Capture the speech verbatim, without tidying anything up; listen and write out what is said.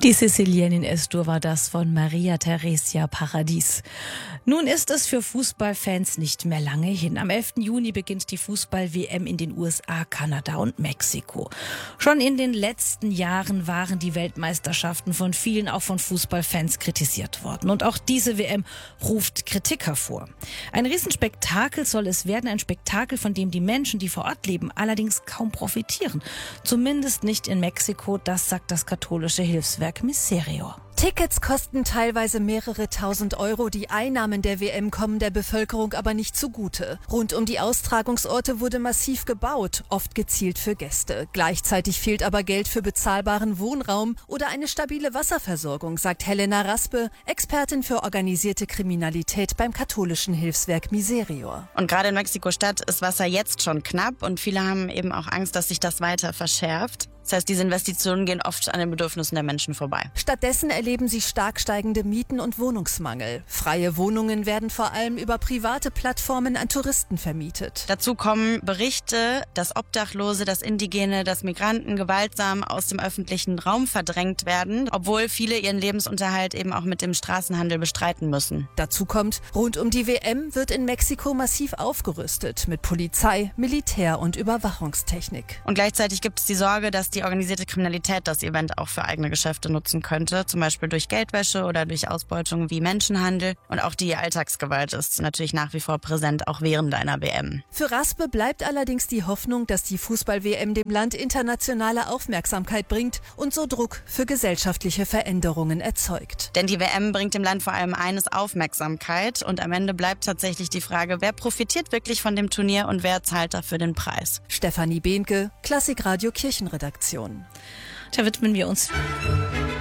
Die Sizilien in Es-Dur war das von Maria Theresia Paradis. Nun ist es für Fußballfans nicht mehr lange hin. Am elften Juni beginnt die Fußball-W M in den U S A, Kanada und Mexiko. Schon in den letzten Jahren waren die Weltmeisterschaften von vielen, auch von Fußballfans, kritisiert worden. Und auch diese W M ruft Kritik hervor. Ein Riesenspektakel soll es werden, ein Spektakel, von dem die Menschen, die vor Ort leben, allerdings kaum profitieren. Zumindest nicht in Mexiko, das sagt das katholische Hilfswerk Miserior. Tickets kosten teilweise mehrere tausend Euro. Die Einnahmen der W M kommen der Bevölkerung aber nicht zugute. Rund um die Austragungsorte wurde massiv gebaut, oft gezielt für Gäste. Gleichzeitig fehlt aber Geld für bezahlbaren Wohnraum oder eine stabile Wasserversorgung, sagt Helena Raspe, Expertin für organisierte Kriminalität beim katholischen Hilfswerk Miserior. Und gerade in Mexiko-Stadt ist Wasser jetzt schon knapp und viele haben eben auch Angst, dass sich das weiter verschärft. Das heißt, diese Investitionen gehen oft an den Bedürfnissen der Menschen vorbei. Stattdessen erleben sie stark steigende Mieten und Wohnungsmangel. Freie Wohnungen werden vor allem über private Plattformen an Touristen vermietet. Dazu kommen Berichte, dass Obdachlose, dass Indigene, dass Migranten gewaltsam aus dem öffentlichen Raum verdrängt werden, obwohl viele ihren Lebensunterhalt eben auch mit dem Straßenhandel bestreiten müssen. Dazu kommt, rund um die W M wird in Mexiko massiv aufgerüstet mit Polizei, Militär und Überwachungstechnik. Und gleichzeitig gibt es die Sorge, dass die die organisierte Kriminalität das Event auch für eigene Geschäfte nutzen könnte, zum Beispiel durch Geldwäsche oder durch Ausbeutung wie Menschenhandel. Und auch die Alltagsgewalt ist natürlich nach wie vor präsent, auch während einer W M. Für Raspe bleibt allerdings die Hoffnung, dass die Fußball-W M dem Land internationale Aufmerksamkeit bringt und so Druck für gesellschaftliche Veränderungen erzeugt. Denn die W M bringt dem Land vor allem eines: Aufmerksamkeit. Und am Ende bleibt tatsächlich die Frage, wer profitiert wirklich von dem Turnier und wer zahlt dafür den Preis? Stefanie Behnke, Klassikradio Kirchenredaktion. Da widmen wir uns